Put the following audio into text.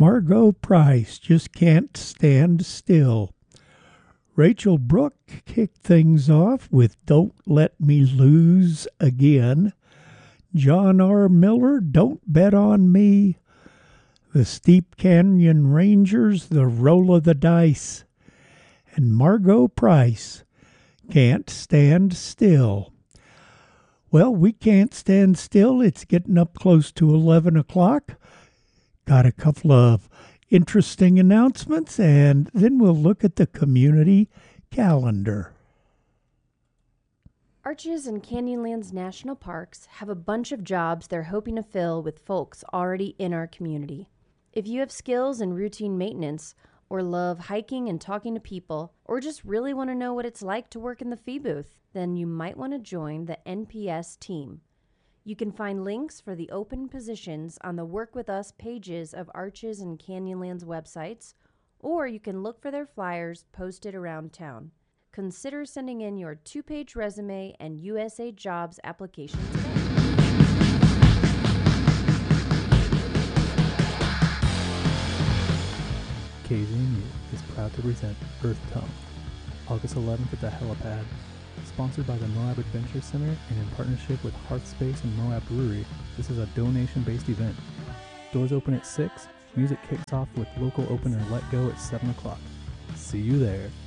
Margot Price just can't stand still. Rachel Brooke kicked things off with Don't Let Me Lose Again. John R. Miller, Don't Bet on Me. The Steep Canyon Rangers, The Roll of the Dice. And Margot Price, Can't Stand Still. Well, we can't stand still. It's getting up close to 11 o'clock. Got a couple of interesting announcements, and then we'll look at the community calendar. Arches and Canyonlands National Parks have a bunch of jobs they're hoping to fill with folks already in our community. If you have skills in routine maintenance, or love hiking and talking to people, or just really want to know what it's like to work in the fee booth, then you might want to join the NPS team. You can find links for the open positions on the Work With Us pages of Arches and Canyonlands websites, or you can look for their flyers posted around town. Consider sending in your 2-page resume and USA Jobs application today. KZMU is proud to present Earth Tongue, August 11th at the Helipad. Sponsored by the Moab Adventure Center and in partnership with Hearthspace and Moab Brewery, this is a donation-based event. Doors open at 6, music kicks off with local opener Let Go at 7 o'clock. See you there.